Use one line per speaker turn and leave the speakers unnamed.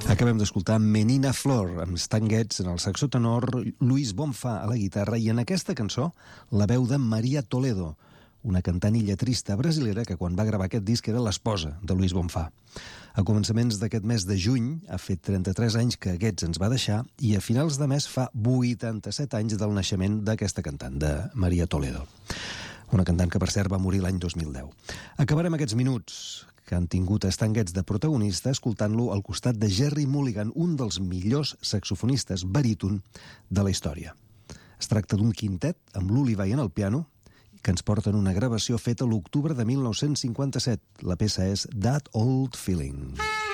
Acabem d'escoltar Menina Flor, amb Stan Getz en el saxo tenor, Luis Bonfa a la guitarra, i en aquesta cançó la veu de Maria Toledo, una cantant i lletrista brasilera que quan va gravar aquest disc era l'esposa de Luis Bonfa. A començaments d'aquest mes de juny ha fet 33 anys que Getz ens va deixar i a finals de mes fa 87 anys del naixement d'aquesta cantant, de Maria Toledo. Una cantant que per cert va morir l'any 2010. Acabarem aquests minuts que han tingut Stan Getz de protagonista escoltant-lo al costat de Gerry Mulligan, un dels millors saxofonistes baríton de la història. Es tracta d'un quintet amb Luli Vai en el piano que ens porten una gravació feta l'octubre de 1957. La peça és That Old Feeling.